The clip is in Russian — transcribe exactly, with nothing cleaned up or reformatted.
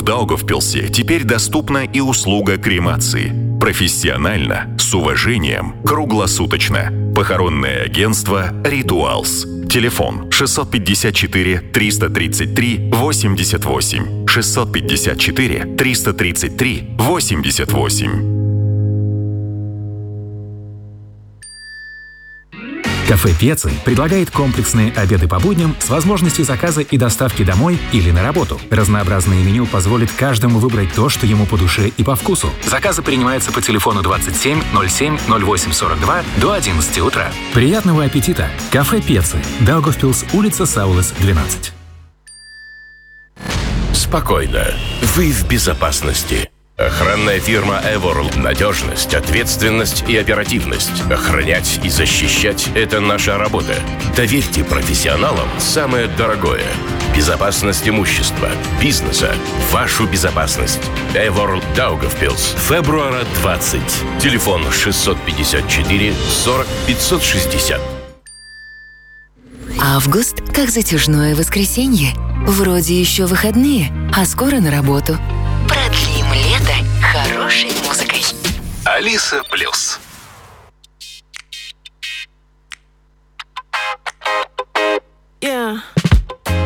В Даугавпилсе теперь доступна и услуга кремации. Профессионально, с уважением, круглосуточно. Похоронное агентство «Ритуалс». Телефон шестьсот пятьдесят четыре триста тридцать три восемьдесят восемь. шестьсот пятьдесят четыре триста тридцать три восемьдесят восемь. Кафе Пьецци предлагает комплексные обеды по будням с возможностью заказа и доставки домой или на работу. Разнообразное меню позволит каждому выбрать то, что ему по душе и по вкусу. Заказы принимаются по телефону двадцать семь ноль семь ноль восемь сорок два до одиннадцати утра. Приятного аппетита! Кафе Пьецци. Даугавпилс, улица Саулес, двенадцать. Спокойно. Вы в безопасности. Охранная фирма Эворл. Надежность, ответственность и оперативность. Охранять и защищать – это наша работа. Доверьте профессионалам самое дорогое. Безопасность имущества, бизнеса, вашу безопасность. Эворл Даугавпилс. Фебруара двадцать. Телефон шестьсот пятьдесят четыре сорок пятьсот шестьдесят. Август как затяжное воскресенье. Вроде еще выходные, а скоро на работу. Продлим лето хорошей музыкой. Алиса Плюс.